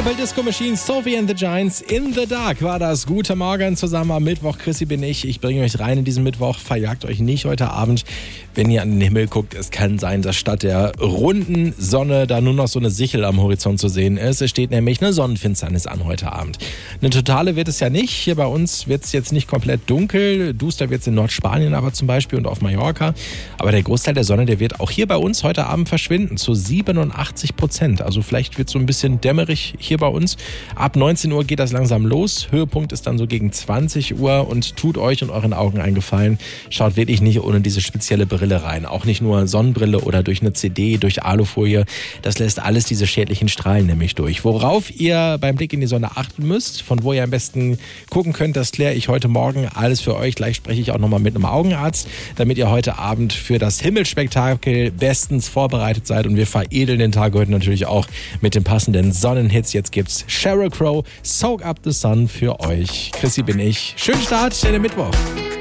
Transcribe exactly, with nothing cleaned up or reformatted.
Purple Disco Machine, Sophie and the Giants, In the Dark war das. Guten Morgen zusammen am Mittwoch. Chrissy bin ich. Ich bringe euch rein in diesen Mittwoch. Verjagt euch nicht heute Abend, wenn ihr an den Himmel guckt. Es kann sein, dass statt der runden Sonne da nur noch so eine Sichel am Horizont zu sehen ist. Es steht nämlich eine Sonnenfinsternis an heute Abend. Eine totale wird es ja nicht. Hier bei uns wird es jetzt nicht komplett dunkel. Duster wird es in Nordspanien aber zum Beispiel und auf Mallorca. Aber der Großteil der Sonne, der wird auch hier bei uns heute Abend verschwinden. Zu siebenundachtzig Prozent. Also vielleicht wird es so ein bisschen dämmerig hier bei uns. Ab neunzehn Uhr geht das langsam los. Höhepunkt ist dann so gegen zwanzig Uhr und tut euch und euren Augen einen Gefallen. Schaut wirklich nicht ohne diese spezielle Brille rein. Auch nicht nur Sonnenbrille oder durch eine C D, durch Alufolie. Das lässt alles diese schädlichen Strahlen nämlich durch. Worauf ihr beim Blick in die Sonne achten müsst, von wo ihr am besten gucken könnt, das kläre ich heute Morgen. Alles für euch. Gleich spreche ich auch nochmal mit einem Augenarzt, damit ihr heute Abend für das Himmelsspektakel bestens vorbereitet seid. Und wir veredeln den Tag heute natürlich auch mit dem passenden Sonnenhits. Jetzt gibt's Sheryl Crow, Soak Up the Sun für euch. Chrissy bin ich. Schönen Start in den Mittwoch.